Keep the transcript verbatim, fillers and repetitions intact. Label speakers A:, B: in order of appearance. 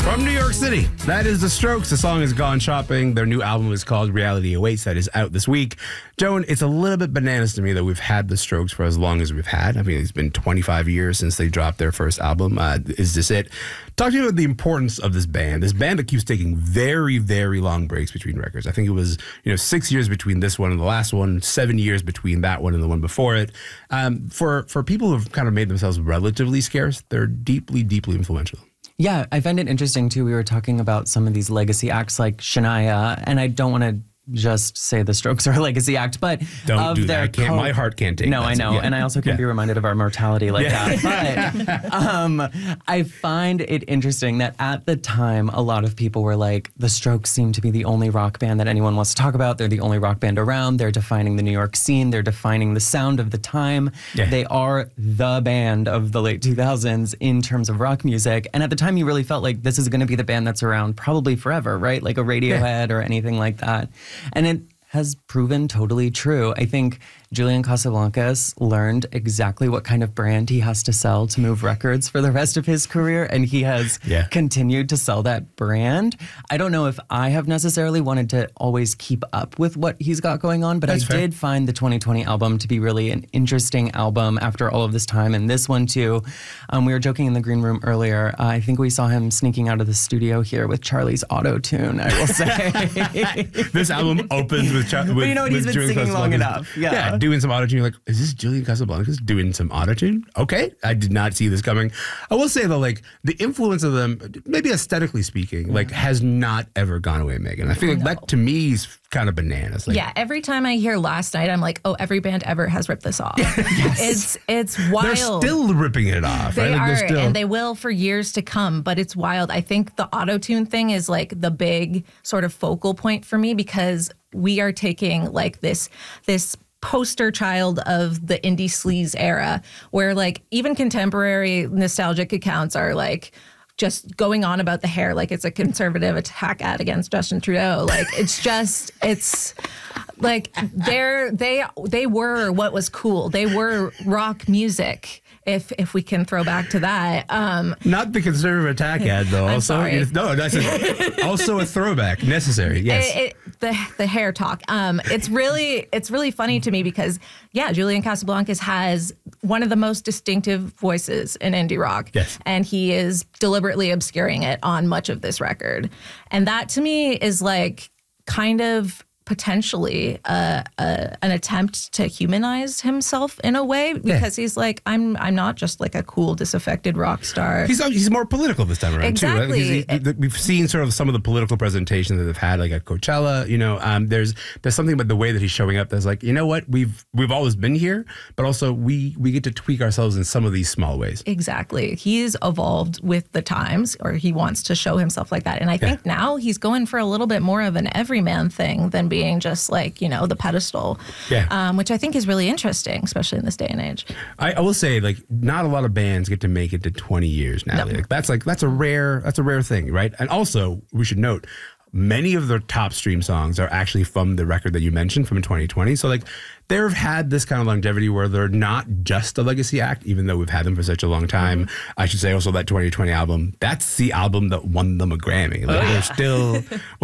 A: From New York City, that is The Strokes. The song is Gone Shopping. Their new album is called Reality Awaits. That is out this week. Joan, it's a little bit bananas to me that we've had The Strokes for as long as we've had. I mean, it's been twenty-five years since they dropped their first album. Uh, is this it? Talk to me about the importance of this band. This band that keeps taking very, very long breaks between records. I think it was, you know, six years between this one and the last one, seven years between that one and the one before it. Um, for, for people who have kind of made themselves relatively scarce, they're deeply, deeply influential.
B: Yeah, I find it interesting, too. We were talking about some of these legacy acts like Shania, and I don't want to just say the Strokes are a legacy act, but
A: don't
B: of
A: do
B: their
A: that. I can't,
B: co-
A: my heart can't take
B: no,
A: that.
B: I know,
A: Yeah.
B: and I also can't
A: Yeah.
B: be reminded of our mortality like
A: Yeah.
B: that. But um, I find it interesting that at the time, a lot of people were like, the Strokes seem to be the only rock band that anyone wants to talk about. They're the only rock band around. They're defining the New York scene. They're defining the sound of the time.
A: Yeah.
B: They are the band of the late two thousands in terms of rock music. And at the time, you really felt like this is going to be the band that's around probably forever, right? Like a Radiohead or anything like that. And it has proven totally true. I think Julian Casablancas learned exactly what kind of brand he has to sell to move records for the rest of his career, and he has
A: Yeah.
B: continued to sell that brand. I don't know if I have necessarily wanted to always keep up with what he's got going on, but
A: That's
B: I
A: fair.
B: did find the twenty twenty album to be really an interesting album after all of this time, and this one too. Um, we were joking in the green room earlier. Uh, I think we saw him sneaking out of the studio here with Charlie's auto-tune, I will say.
A: This album opens with, Char- with
B: But you know what, he's
A: with
B: been
A: Julian
B: singing long
A: Casablancas.
B: enough. Yeah.
A: doing some autotune. You're like, is this Julian Casablancas doing some autotune? Okay, I did not see this coming. I will say though, like the influence of them, maybe aesthetically speaking, like has not ever gone away, Megan. I feel like
C: No.
A: that to me is kind of bananas. Like,
C: Yeah, every time I hear Last Night, I'm like, oh, every band ever has ripped this off. It's it's wild.
A: they're still ripping it off.
C: They
A: right? Like,
C: are,
A: they're still,
C: and they will for years to come, but it's wild. I think the auto-tune thing is like the big sort of focal point for me because we are taking like this this poster child of the indie sleaze era where like even contemporary nostalgic accounts are like just going on about the hair like it's a conservative attack ad against Justin Trudeau. Like it's just it's like they're they they were what was cool. They were rock music. If if we can throw back to that, um,
A: not the conservative attack ad though.
C: I'm
A: also,
C: sorry.
A: no, that's a, also a throwback. Necessary, yes.
C: it, it, the the hair talk. Um, it's really it's really funny to me because yeah, Julian Casablancas has one of the most distinctive voices in indie rock,
A: Yes.
C: and he is deliberately obscuring it on much of this record, and that to me is like kind of potentially uh, uh, an attempt to humanize himself in a way because he's like I'm I'm not just like a cool disaffected rock star.
A: He's he's more political this time around
C: Exactly.
A: too. Right? He's, he, we've seen sort of some of the political presentations that they've had, like at Coachella. You know, um, there's there's something about the way that he's showing up that's like, you know what, we've we've always been here, but also we we get to tweak ourselves in some of these small ways.
C: Exactly. He's evolved with the times, or he wants to show himself like that. And I think
A: Yeah.
C: now he's going for a little bit more of an everyman thing than being just like, you know, the pedestal,
A: Yeah.
C: um, which I think is really interesting, especially in this day and age.
A: I, I will say, like, not a lot of bands get to make it to twenty years now.
C: No.
A: Like, that's like that's a rare that's a rare thing, right? And also, we should note, many of their top stream songs are actually from the record that you mentioned from twenty twenty. So, like, they've had this kind of longevity where they're not just a legacy act, even though we've had them for such a long time. Mm-hmm. I should say also that twenty twenty album, that's the album that won them a Grammy. Like,
C: Oh, yeah.
A: they're still